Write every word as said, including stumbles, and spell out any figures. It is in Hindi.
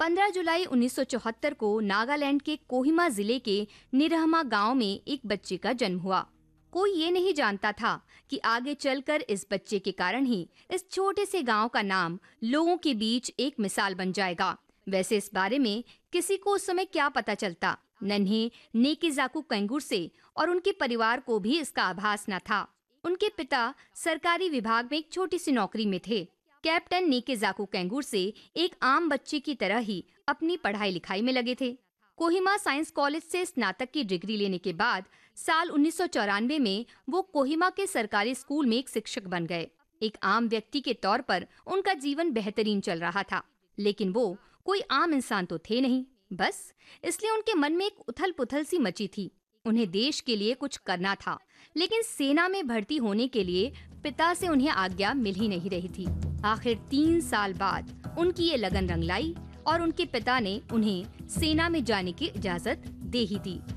पंद्रह जुलाई उन्नीस सौ चौहत्तर को नागालैंड के कोहिमा जिले के निरहमा गांव में एक बच्चे का जन्म हुआ। कोई ये नहीं जानता था कि आगे चलकर इस बच्चे के कारण ही इस छोटे से गांव का नाम लोगों के बीच एक मिसाल बन जाएगा। वैसे इस बारे में किसी को उस समय क्या पता चलता। नन्हे नेकीजाकू केंगुर से और उनके परिवार को भी इसका आभास न था। उनके पिता सरकारी विभाग में एक छोटी सी नौकरी में थे। कैप्टन नेकीजाकू केंगुर से एक आम बच्चे की तरह ही अपनी पढ़ाई लिखाई में लगे थे। कोहिमा साइंस कॉलेज से स्नातक की डिग्री लेने के बाद साल उन्नीस सौ चौरानवे में वो कोहिमा के सरकारी स्कूल में एक शिक्षक बन गए। एक आम व्यक्ति के तौर पर उनका जीवन बेहतरीन चल रहा था, लेकिन वो कोई आम इंसान तो थे नहीं। बस इसलिए उनके मन में एक उथल पुथल सी मची थी। उन्हें देश के लिए कुछ करना था, लेकिन सेना में भर्ती होने के लिए पिता से उन्हें आज्ञा मिल ही नहीं रही थी। आखिर तीन साल बाद उनकी ये लगन रंग लाई और उनके पिता ने उन्हें सेना में जाने की इजाजत दे ही दी।